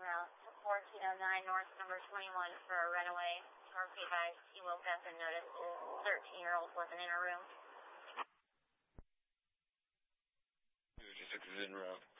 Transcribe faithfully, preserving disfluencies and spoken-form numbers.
route to fourteen oh nine North, number twenty-one for a runaway. Car advised he woke up and noticed his thirteen-year-old wasn't in her room. He was just exited en route.